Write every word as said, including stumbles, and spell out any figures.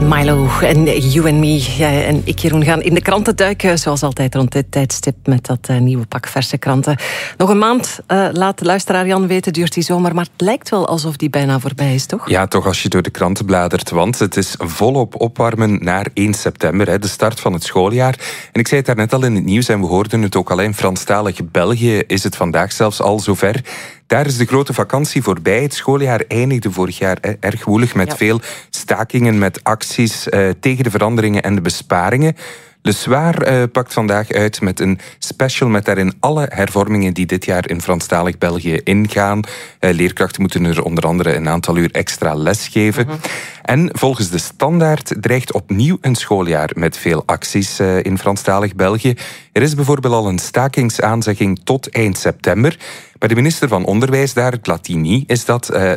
Milo en You and Me. Jij en ik, Jeroen, gaan in de kranten duiken. Zoals altijd rond dit tijdstip met dat uh, nieuwe pak verse kranten. Nog een maand, uh, laat de luisteraar Jan weten, duurt die zomer. Maar het lijkt wel alsof die bijna voorbij is, toch? Ja, toch als je door de kranten bladert. Want het is volop opwarmen naar één september. Hè, de start van het schooljaar. En ik zei het daarnet al in het nieuws en we hoorden het ook al. In Franstalig België is het vandaag zelfs al zover. Daar is de grote vakantie voorbij. Het schooljaar eindigde vorig jaar erg woelig met ja. veel stakingen, met acties uh, tegen de veranderingen en de besparingen. Le Soir uh, pakt vandaag uit met een special met daarin alle hervormingen die dit jaar in Franstalig België ingaan. Uh, leerkrachten moeten er onder andere een aantal uur extra les geven. Mm-hmm. En volgens de Standaard dreigt opnieuw een schooljaar met veel acties uh, in Franstalig België. Er is bijvoorbeeld al een stakingsaanzegging tot eind september. Bij de minister van Onderwijs daar, Platini, is dat... Uh,